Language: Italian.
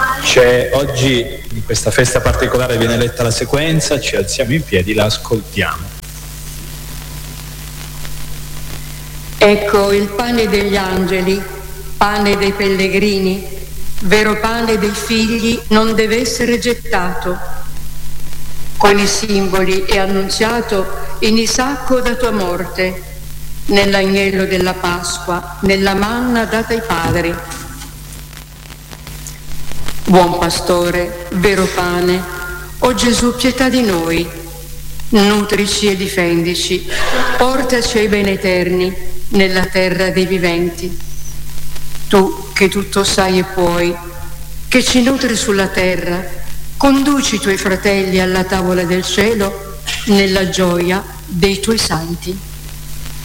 Oggi in questa festa particolare viene letta la sequenza, ci alziamo in piedi, la ascoltiamo. Ecco il pane degli angeli, pane dei pellegrini, vero pane dei figli non deve essere gettato. Con i simboli è annunziato in Isacco da tua morte, nell'agnello della Pasqua, nella manna data ai padri. Buon pastore, vero pane, o Gesù pietà di noi, nutrici e difendici, portaci ai beni eterni nella terra dei viventi. Tu che tutto sai e puoi, che ci nutri sulla terra, conduci i tuoi fratelli alla tavola del cielo nella gioia dei tuoi santi.